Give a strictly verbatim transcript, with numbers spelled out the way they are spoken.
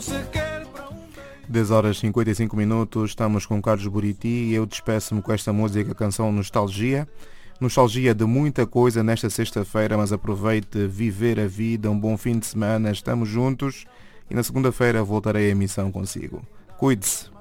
dez horas e cinquenta e cinco minutos, estamos com Carlos Buriti e eu despeço-me com esta música, canção Nostalgia. Nostalgia de muita coisa nesta sexta-feira, mas aproveite viver a vida, um bom fim de semana, estamos juntos e na segunda-feira voltarei à emissão consigo. Cuide-se.